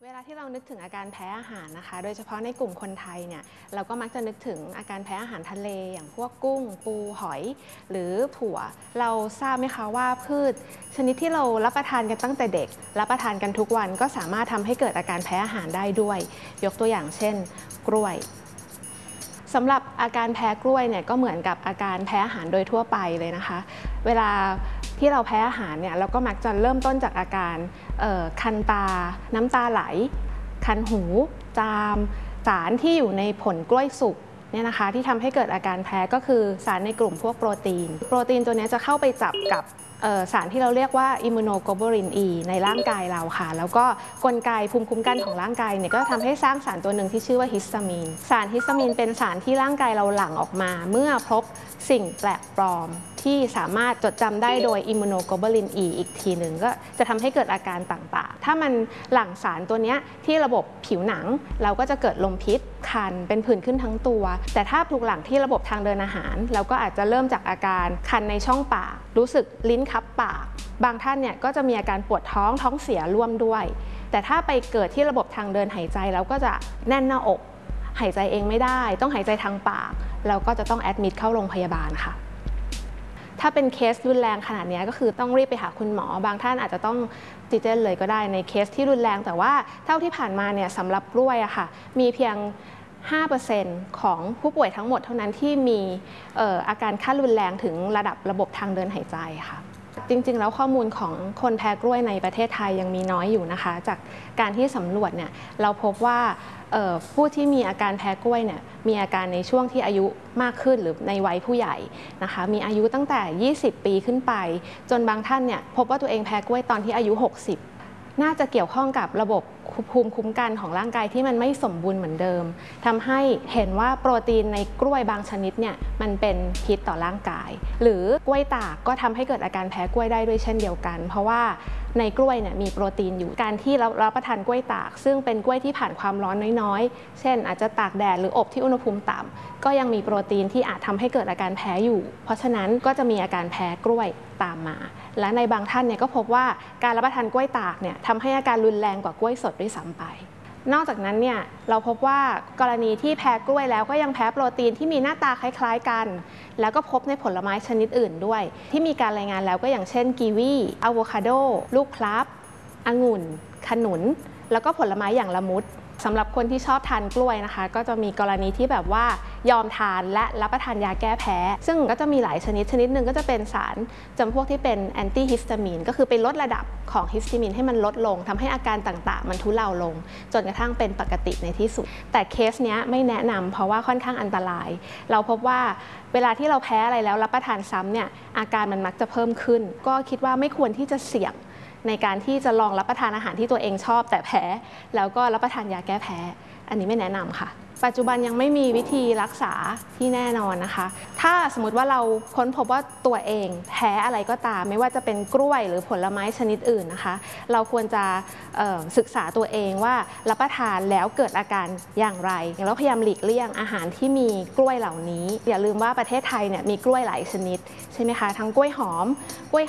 เวลาที่เรานึกถึงอาการแพ้อาหารนะคะโดยเฉพาะในกลุ่มคนไทยเนี่ยเราก็มักจะนึกถึงอาการแพ้อาหารทะเลอย่างพวกกุ้งปูหอยหรือถั่วเราทราบไหมคะว่าพืชชนิดที่เรารับประทานกันตั้งแต่เด็กรับประทานกันทุกวันก็สามารถทำให้เกิดอาการแพ้อาหารได้ด้วยยกตัวอย่างเช่นกล้วยสำหรับอาการแพ้กล้วยเนี่ยก็เหมือนกับอาการแพ้อาหารโดยทั่วไปเลยนะคะเวลาที่เราแพ้อาหารเนี่ยเราก็มักจะเริ่มต้นจากอาการคันตาน้ำตาไหลคันหูจามสารที่อยู่ในผลกล้วยสุกเนี่ยนะคะที่ทำให้เกิดอาการแพ้ก็คือสารในกลุ่มพวกโปรตีนตัวนี้จะเข้าไปจับกับสารที่เราเรียกว่าอิมมูโนโกลบูลิน E ในร่างกายเราค่ะแล้วก็กลไกภูมิคุ้มกันของร่างกายเนี่ยก็ทำให้สร้างสารตัวหนึ่งที่ชื่อว่าฮิสตามีนสารฮิสตามีนเป็นสารที่ร่างกายเราหลั่งออกมาเมื่อพบสิ่งแปลกปลอมที่สามารถจดจำได้โดยอิมมูโนโกลบูลิน E อีกทีหนึ่งก็จะทำให้เกิดอาการต่างๆถ้ามันหลั่งสารตัวนี้ที่ระบบผิวหนังเราก็จะเกิดลมพิษคันเป็นผื่นขึ้นทั้งตัวแต่ถ้าถูกหลั่งที่ระบบทางเดินอาหารเราก็อาจจะเริ่มจากอาการคันในช่องปากรู้สึกลิ้นคับปากบางท่านเนี่ยก็จะมีอาการปวดท้องเสียร่วมด้วยแต่ถ้าไปเกิดที่ระบบทางเดินหายใจเราก็จะแน่นหน้าอกหายใจเองไม่ได้ต้องหายใจทางปากเราก็จะต้องแอดมิดเข้าโรงพยาบาลค่ะถ้าเป็นเคสรุนแรงขนาดนี้ก็คือต้องรีบไปหาคุณหมอบางท่านอาจจะต้องออกซิเจนเลยก็ได้ในเคสที่รุนแรงแต่ว่าเท่าที่ผ่านมาเนี่ยสำหรับกล้วยอะค่ะมีเพียง 5% ของผู้ป่วยทั้งหมดเท่านั้นที่มีอาการขั้นรุนแรงถึงระดับระบบทางเดินหายใจค่ะจริงๆแล้วข้อมูลของคนแพ้กล้วยในประเทศไทยยังมีน้อยอยู่นะคะจากการที่สำรวจเนี่ยเราพบว่าผู้ที่มีอาการแพ้กล้วยเนี่ยมีอาการในช่วงที่อายุมากขึ้นหรือในวัยผู้ใหญ่นะคะมีอายุตั้งแต่20 ปีขึ้นไปจนบางท่านเนี่ยพบว่าตัวเองแพ้กล้วยตอนที่อายุ60น่าจะเกี่ยวข้องกับระบบภูมิคุ้มกันของร่างกายที่มันไม่สมบูรณ์เหมือนเดิมทำให้เห็นว่าโปรตีนในกล้วยบางชนิดเนี่ยมันเป็นพิษต่อร่างกายหรือกล้วยตากก็ทำให้เกิดอาการแพ้กล้วยได้ด้วยเช่นเดียวกันเพราะว่าในกล้วยเนี่ยมีโปรตีนอยู่การที่เรารับประทานกล้วยตากซึ่งเป็นกล้วยที่ผ่านความร้อนน้อยๆเช่นอาจจะตากแดดหรืออบที่อุณหภูมิต่ำก็ยังมีโปรตีนที่อาจทำให้เกิดอาการแพ้อยู่เพราะฉะนั้นก็จะมีอาการแพ้กล้วยตามมาและในบางท่านเนี่ยก็พบว่าการรับประทานกล้วยตากเนี่ยทำให้อาการรุนแรงกว่ากล้วยสดด้วยซ้ำไปนอกจากนั้นเนี่ยเราพบว่ากรณีที่แพ้กล้วยแล้วก็ยังแพ้โปรตีนที่มีหน้าตาคล้ายๆกันแล้วก็พบในผลไม้ชนิดอื่นด้วยที่มีการรายงานแล้วก็อย่างเช่นกีวีอะโวคาโดลูกพลับองุ่นขนุนแล้วก็ผลไม้อย่างละมุดสำหรับคนที่ชอบทานกล้วยนะคะก็จะมีกรณีที่แบบว่ายอมทานและรับประทานยาแก้แพ้ซึ่งก็จะมีหลายชนิดหนึ่งก็จะเป็นสารจำพวกที่เป็นแอนตี้ฮิสตามีนก็คือไปลดระดับของฮิสตามีนให้มันลดลงทำให้อาการต่างๆมันทุเลาลงจนกระทั่งเป็นปกติในที่สุดแต่เคสเนี้ยไม่แนะนำเพราะว่าค่อนข้างอันตรายเราพบว่าเวลาที่เราแพ้อะไรแล้วรับประทานซ้ำเนี่ยอาการมันมักจะเพิ่มขึ้นก็คิดว่าไม่ควรที่จะเสี่ยงในการที่จะลองรับประทานอาหารที่ตัวเองชอบแต่แพ้แล้วก็รับประทานยาแก้แพ้อันนี้ไม่แนะนำค่ะปัจจุบันยังไม่มีวิธีรักษาที่แน่นอนนะคะถ้าสมมติว่าเราค้นพบว่าตัวเองแพ้อะไรก็ตามไม่ว่าจะเป็นกล้วยหรือผลไม้ชนิดอื่นนะคะเราควรจะศึกษาตัวเองว่ารับประทานแล้วเกิดอาการอย่างไรแล้วพยายามหลีกเลี่ยงอาหารที่มีกล้วยเหล่านี้อย่าลืมว่าประเทศไทยเนี่ยมีกล้วยหลายชนิดใช่ไหมคะทั้งกล้วยหอมกล้วย